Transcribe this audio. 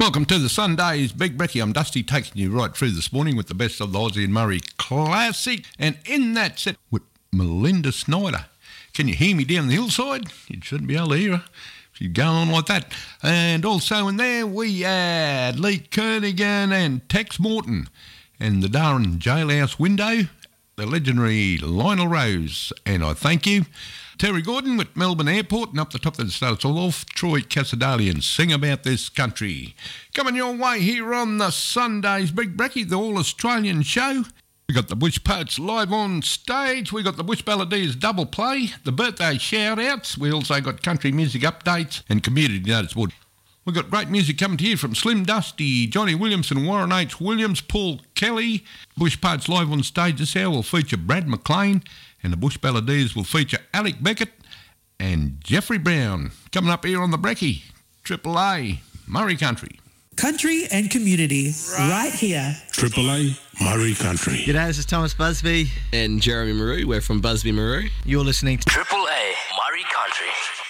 Welcome to the Sundays Big Brekkie. I'm Dusty, taking you right through this morning with the best of the Aussie and Murray classic. And in that set with Melinda Snyder. Can you hear me down the hillside? You shouldn't be able to hear her. She's going on like that. And also in there we had Lee Kernaghan and Tex Morton. And the Darwin Jailhouse Window, the legendary Lionel Rose. And I thank you. Terry Gordon with Melbourne Airport, and up the top of the starts all off, Troy Cassadalian, Sing About This Country. Coming your way here on the Sundays Big Brekkie, the All-Australian show. We got the Bush Poets live on stage. We got the Bush Balladeers double play, the birthday shout-outs. We also got country music updates and community notice. We've got great music coming to you from Slim Dusty, Johnny Williamson, Warren H. Williams, Paul Kelly. Bush Poets live on stage this hour will feature Brad McLean, and the Bush Balladeers will feature Alec Beckett and Jeffrey Brown. Coming up here on the Brekkie, Triple A, Murray Country. Country and community, right here. Triple A, Murray Country. G'day, this is Thomas Busby. And Jeremy Maru. We're from Busby Maru. You're listening to Triple A, Murray Country.